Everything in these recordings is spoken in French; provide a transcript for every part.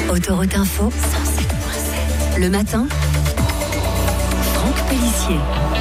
Autoroute Info, 107.7. Le matin, Franck Pellissier.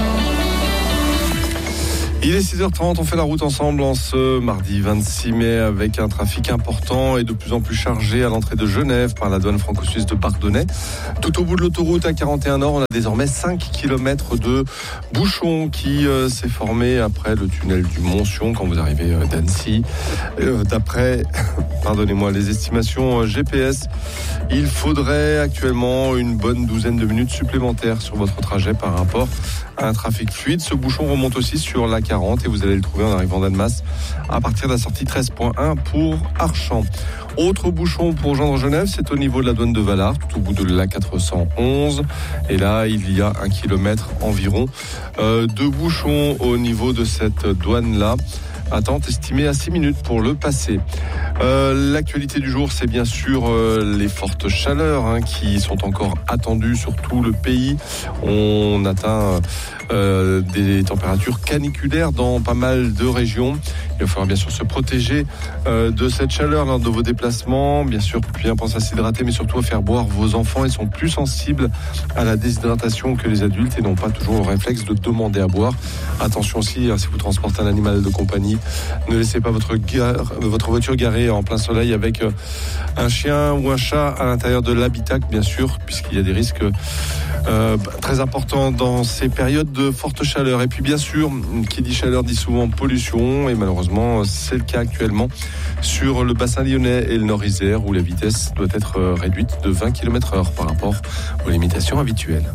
Il est 6h30, on fait la route ensemble en ce mardi 26 mai avec un trafic important et de plus en plus chargé à l'entrée de Genève par la douane franco-suisse de Bardonnay. Tout au bout de l'autoroute A41 Nord, on a désormais 5 km de bouchon qui s'est formé après le tunnel du Montsion quand vous arrivez d'Annecy. D'après, pardonnez-moi, les estimations GPS, il faudrait actuellement une bonne douzaine de minutes supplémentaires sur votre trajet par rapport à un trafic fluide. Ce bouchon remonte aussi sur la 40 et vous allez le trouver en arrivant d'Annemasse à partir de la sortie 13.1 pour Archamps. Autre bouchon pour Gendre-Genève, c'est au niveau de la douane de Valard, tout au bout de la 411. Et là, il y a 1 kilomètre environ de bouchons au niveau de cette douane-là. Attente estimée à 6 minutes pour le passer. L'actualité du jour, c'est bien sûr les fortes chaleurs qui sont encore attendues sur tout le pays. On atteint des températures caniculaires dans pas mal de régions. Il va falloir bien sûr se protéger de cette chaleur lors de vos déplacements. Bien sûr, bien penser à s'hydrater, mais surtout à faire boire vos enfants. Ils sont plus sensibles à la déshydratation que les adultes et n'ont pas toujours le réflexe de demander à boire. Attention aussi, si vous transportez un animal de compagnie, ne laissez pas votre voiture garée en plein soleil avec un chien ou un chat à l'intérieur de l'habitacle, bien sûr, puisqu'il y a des risques très importants dans ces périodes de forte chaleur. Et puis bien sûr, qui dit chaleur dit souvent pollution, et malheureusement c'est le cas actuellement sur le bassin lyonnais et le Nord-Isère où la vitesse doit être réduite de 20 km/h par rapport aux limitations habituelles.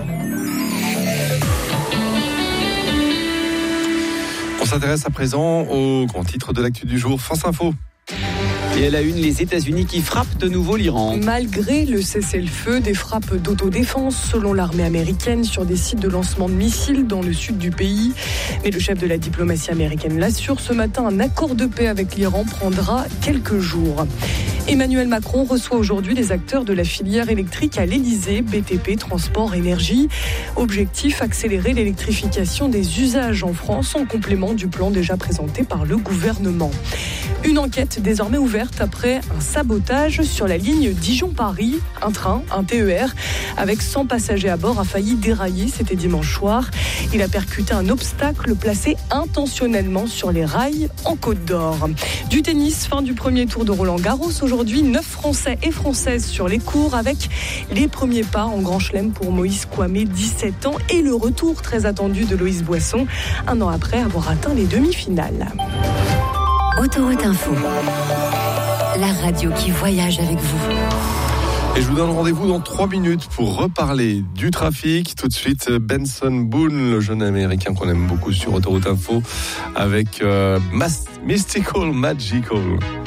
On s'intéresse à présent au grand titre de l'actu du jour, France Info. Et à la une, les États-Unis qui frappent de nouveau l'Iran. Malgré le cessez-le-feu, des frappes d'autodéfense selon l'armée américaine sur des sites de lancement de missiles dans le sud du pays. Mais le chef de la diplomatie américaine l'assure, ce matin, un accord de paix avec l'Iran prendra quelques jours. Emmanuel Macron reçoit aujourd'hui les acteurs de la filière électrique à l'Elysée, BTP, transport, énergie. Objectif, accélérer l'électrification des usages en France en complément du plan déjà présenté par le gouvernement. Une enquête désormais ouverte après un sabotage sur la ligne Dijon-Paris. Un train, un TER, avec 100 passagers à bord, a failli dérailler. C'était dimanche soir. Il a percuté un obstacle placé intentionnellement sur les rails en Côte d'Or. Du tennis, fin du premier tour de Roland-Garros. Aujourd'hui, 9 Français et Françaises sur les cours avec les premiers pas en Grand Chelem pour Moïse Kouamé, 17 ans, et le retour très attendu de Loïs Boisson, un an après avoir atteint les demi-finales. Autoroute Info, la radio qui voyage avec vous. Et je vous donne rendez-vous dans 3 minutes pour reparler du trafic. Tout de suite, Benson Boone, le jeune américain qu'on aime beaucoup sur Autoroute Info, avec Mystical Magical.